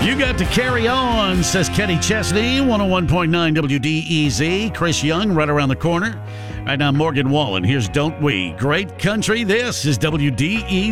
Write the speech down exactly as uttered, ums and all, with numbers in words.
You got to carry on, says Kenny Chesney, one oh one point nine W D E Z. Chris Young right around the corner. Right now, Morgan Wallen. Here's Don't We. Great country. This is W D E Z.